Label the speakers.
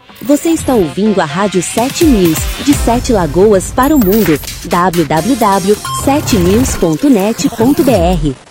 Speaker 1: Você está ouvindo a Rádio 7 News, de 7 Lagoas para o mundo. www.7news.net.br